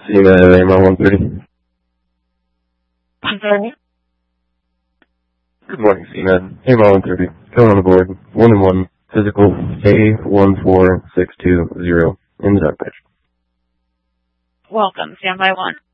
CMAD at AML 130. Good morning, CMAD. AML 130. Going on the board. 1-1. Physical A14620. In the dark patch. Welcome. Standby 1.